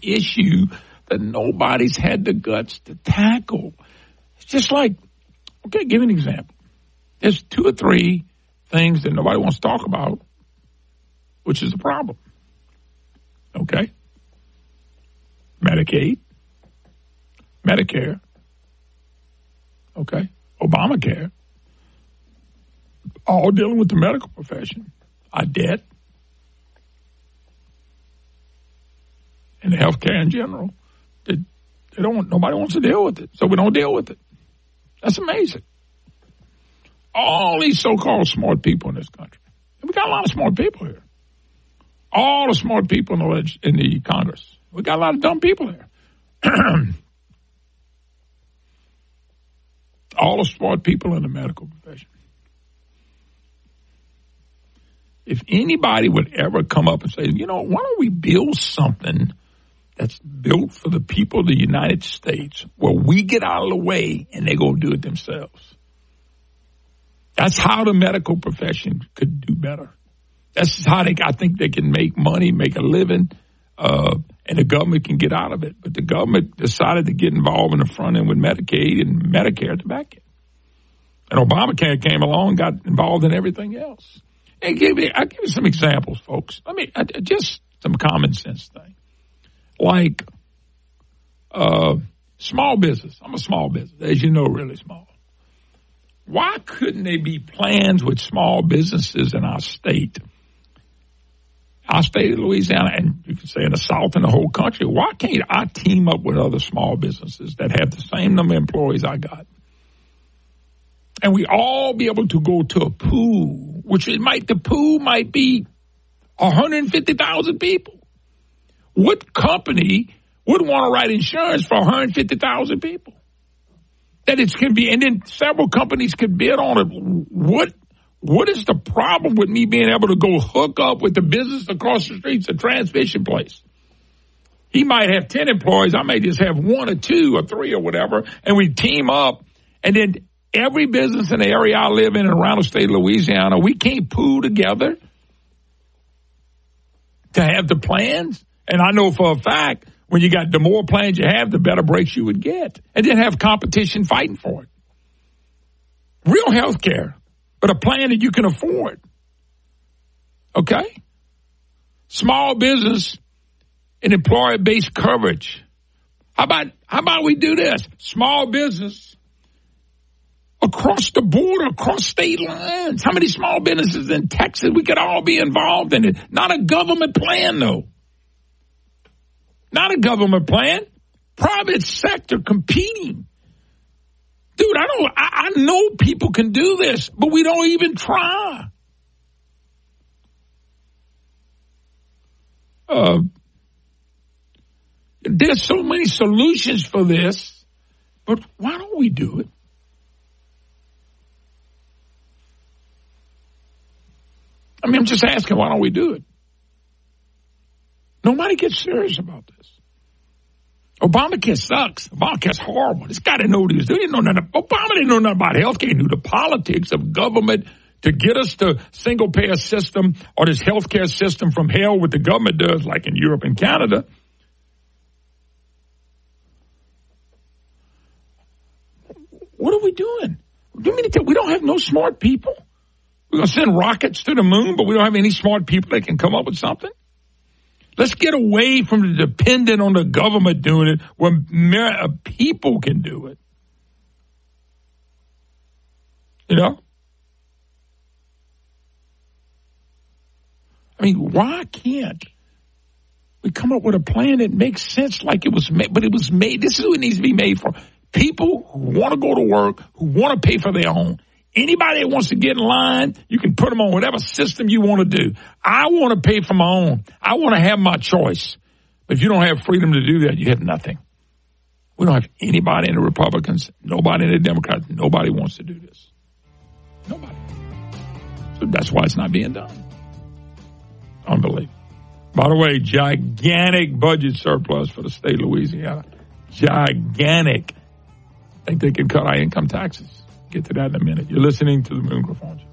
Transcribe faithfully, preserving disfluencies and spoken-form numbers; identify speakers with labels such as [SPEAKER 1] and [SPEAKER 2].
[SPEAKER 1] issue that nobody's had the guts to tackle. It's just like, okay, give an example. There's two or three things that nobody wants to talk about, which is a problem. Okay? Medicaid, Medicare, okay, Obamacare, all dealing with the medical profession, our debt, and the healthcare in general. They, they don't. Nobody wants to deal with it, so we don't deal with it. That's amazing. All these so-called smart people in this country, and we got a lot of smart people here. All the smart people in the in the Congress. We got a lot of dumb people here. All the smart people in the medical profession. If anybody would ever come up and say, you know, why don't we build something that's built for the people of the United States where we get out of the way and they go do it themselves. That's how the medical profession could do better. That's how they, I think they can make money, make a living, uh, and the government can get out of it. But the government decided to get involved in the front end with Medicaid and Medicare at the back end. And Obamacare came along and got involved in everything else. And give me, I'll give you some examples, folks. I mean, just some common sense thing. Like uh, small business. I'm a small business, as you know, really small. Why couldn't there be plans with small businesses in our state? Our state of Louisiana, and you can say in the South and the whole country, why can't I team up with other small businesses that have the same number of employees I got? And we all be able to go to a pool, which it might, the pool might be one hundred fifty thousand people. What company would want to write insurance for one hundred fifty thousand people? That it can be, and then several companies could bid on it. What, what is the problem with me being able to go hook up with the business across the street's a transmission place? He might have ten employees. I may just have one or two or three or whatever, and we team up. And then every business in the area I live in and around the state of Louisiana, we can't pool together to have the plans. And I know for a fact, when you got the more plans you have, the better breaks you would get. And then have competition fighting for it. Real health care, but a plan that you can afford. Okay? Small business and employer-based coverage. How about, how about we do this? Small business across the border, across state lines. How many small businesses in Texas? We could all be involved in it. Not a government plan, though. Not a government plan. Private sector competing. Dude, I don't, I, I know people can do this, but we don't even try. Uh, there's so many solutions for this, but why don't we do it? I mean, I'm just asking, why don't we do it? Nobody gets serious about this. Obamacare sucks. Obamacare's horrible. This guy didn't know what he was doing. He didn't know nothing. Obama didn't know nothing about health care. He knew the politics of government to get us to single-payer system or this health care system from hell, what the government does, like in Europe and Canada. What are we doing? Do you mean to tell, we don't have no smart people? We're going to send rockets to the moon, but we don't have any smart people that can come up with something? Let's get away from the dependent on the government doing it when people can do it. You know? I mean, why can't we come up with a plan that makes sense like it was made? But it was made, this is what it needs to be made for. People who want to go to work, who want to pay for their own. Anybody that wants to get in line, you can put them on whatever system you want to do. I want to pay for my own. I want to have my choice. But if you don't have freedom to do that, you have nothing. We don't have anybody in the Republicans, nobody in the Democrats, nobody wants to do this. Nobody. So that's why it's not being done. Unbelievable. By the way, gigantic budget surplus for the state of Louisiana. Gigantic. I think they can cut our income taxes. Get to that in a minute. You're listening to the Moon Griffon Show.